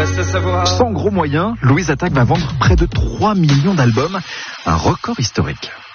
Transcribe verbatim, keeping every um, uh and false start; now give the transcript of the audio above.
reste à savoir. Sans gros moyens, Louise Attaque va vendre près de trois millions d'albums, un record historique.